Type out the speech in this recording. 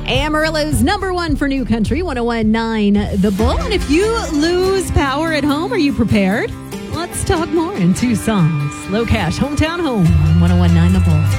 Amarillo's number one for New Country, 101.9 The Bull. And if you lose power at home, are you prepared? Let's talk more in two songs. Low Cash, Hometown Home on 101.9 The Bull.